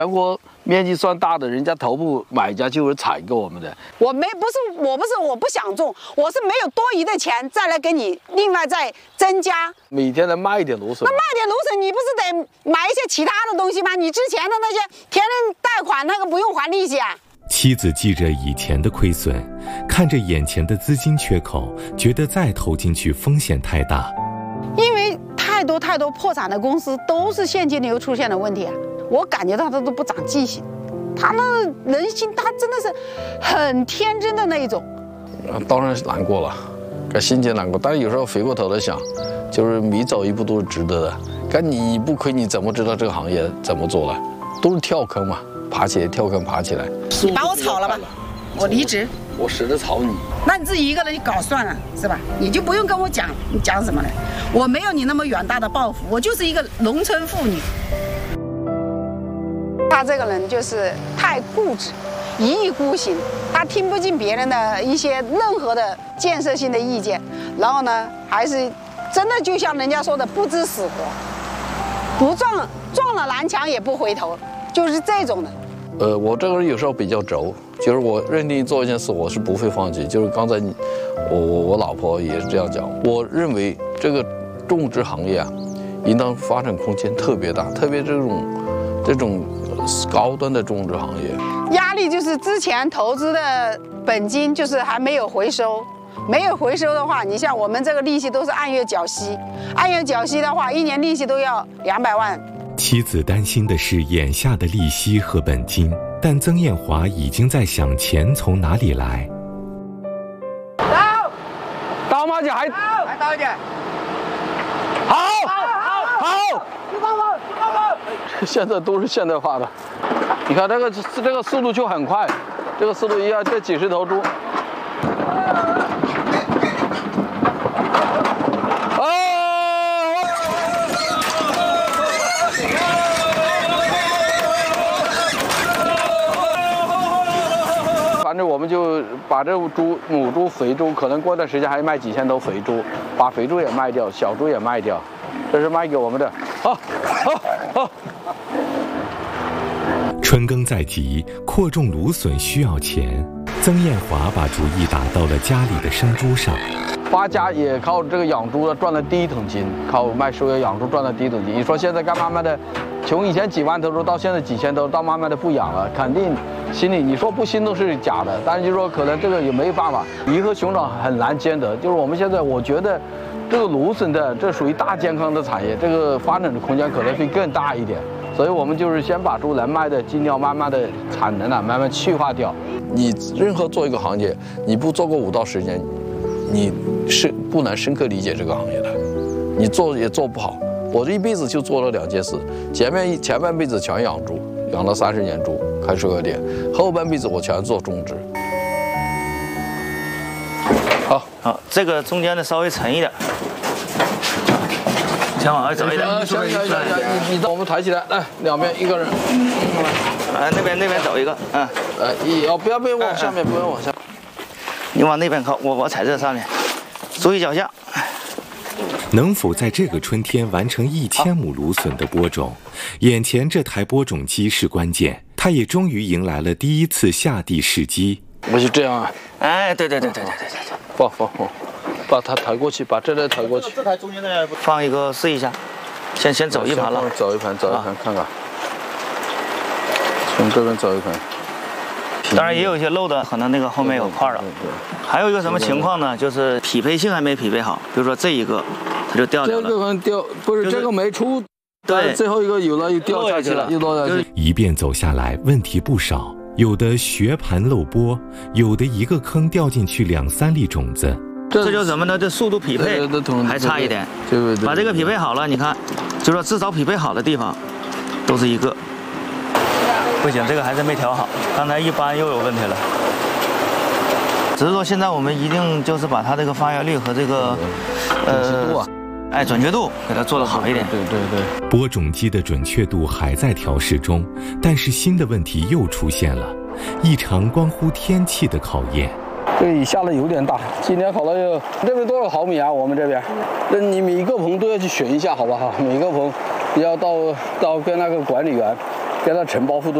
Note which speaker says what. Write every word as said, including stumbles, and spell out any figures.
Speaker 1: 全国面积算大的，人家头部买家就是采购我们的。
Speaker 2: 我没不是我不是我不想种，我是没有多余的钱再来给你另外再增加。
Speaker 1: 每天来卖一点芦笋。
Speaker 2: 那卖点芦笋，你不是得买一些其他的东西吗？你之前的那些田人贷款那个不用还利息啊。
Speaker 3: 妻子记着以前的亏损，看着眼前的资金缺口，觉得再投进去风险太大。
Speaker 2: 因为太多太多破产的公司都是现金流出现了问题啊。我感觉到他都不长记性，他那人心，他真的是很天真的那一种。
Speaker 1: 当然是难过了，该心情难过，但是有时候回过头来想，就是每走一步都是值得的。但你不亏，你怎么知道这个行业怎么做了？都是跳坑嘛，爬起来跳坑爬起来。
Speaker 2: 你把我炒了吧，我离职。
Speaker 1: 我使得炒你，
Speaker 2: 那你自己一个人搞算了是吧？你就不用跟我讲，你讲什么呢？我没有你那么远大的抱负，我就是一个农村妇女。他这个人就是太固执，一意孤行，他听不进别人的一些任何的建设性的意见，然后呢，还是真的就像人家说的不知死活，不撞撞了南墙也不回头，就是这种的。
Speaker 1: 呃，我这个人有时候比较轴，就是我认定做一件事，我是不会放弃。就是刚才你，我我我老婆也是这样讲，我认为这个种植行业啊，应当发展空间特别大，特别这种这种。高端的种植行业
Speaker 2: 压力就是之前投资的本金就是还没有回收，没有回收的话，你像我们这个利息都是按月缴息，按月缴息的话，一年利息都要两百万。
Speaker 3: 妻子担心的是眼下的利息和本金，但曾艳华已经在想钱从哪里来。
Speaker 1: 到，到吗？姐还
Speaker 4: 来到一点。
Speaker 1: 好，好，好。现在都是现代化的，你看这个这个速度就很快，这个速度一下这几十头猪。哦！反正我们就把这猪母猪、肥猪，可能过段时间还卖几千头肥猪，把肥猪也卖掉，小猪也卖掉，这是卖给我们的。好，好，好。
Speaker 3: 春耕在即，扩种芦笋需要钱。曾艳华把主意打到了家里的生猪上。
Speaker 1: 发家也靠这个养猪的赚了第一桶金，靠卖收养养猪赚了第一桶金。你说现在该慢慢的，从以前几万头猪到现在几千头，到慢慢的不养了，肯定心里你说不心动是假的，但是就说可能这个也没办法，鱼和熊掌很难兼得。就是我们现在我觉得，这个芦笋的这属于大健康的产业，这个发展的空间可能会更大一点。所以我们就是先把猪能卖的尽量慢慢的产能啊，慢慢去化掉。你任何做一个行业，你不做过五到十年，你是不能深刻理解这个行业的，你做也做不好。我这一辈子就做了两件事，前面前半辈子全养猪，养了三十年猪，开水果店；后半辈子我全做种植。好，
Speaker 4: 好，这个中间的稍微沉一点。先往外走一点。
Speaker 1: 行行行行，你你我们抬起来，来两边一个人。
Speaker 4: 来那边那边走一个，嗯。
Speaker 1: 呃，一哦不要不要往下面，不要往下。
Speaker 4: 你往那边靠，我我踩这上面，注意脚下。
Speaker 3: 能否在这个春天完成一千亩芦笋的播种？眼前这台播种机是关键，它也终于迎来了第一次下地试机。
Speaker 1: 我就这样啊。
Speaker 4: 哎，对对对对对对对对。
Speaker 1: 放放放。把它抬过去，把这台抬过去。
Speaker 4: 这台中间的放一个试一下，先先走一盘了。
Speaker 1: 走一盘，走一盘，看看。从这边走一盘。
Speaker 4: 当然也有一些漏的，可能那个后面有块了。还有一个什么情况呢？就是匹配性还没匹配好，比如说这一个，它就掉掉了。
Speaker 1: 这个可能掉，不是这个没出。
Speaker 4: 对，
Speaker 1: 最后一个有了又掉下去了，又落下去。
Speaker 3: 一遍走下来，问题不少，有的学盘漏播，有的一个坑掉进去两三粒种子。
Speaker 4: 这就是什么呢？这速度匹配还差一点，
Speaker 1: 对对对，
Speaker 4: 把这个匹配好了，你看，就说至少匹配好的地方都是一个。不行，这个还是没调好，刚才一搬又有问题了。只是说现在我们一定就是把它这个发芽率和这个呃，哎准确度给它做得好一点。
Speaker 1: 对对对。
Speaker 3: 播种机的准确度还在调试中，但是新的问题又出现了，一场关乎天气的考验。
Speaker 1: 这雨下的有点大，今天考了有这边多少毫米啊？我们这边，那你每一个棚都要去选一下，好不好？每个棚要到到跟那个管理员跟它承包副作用。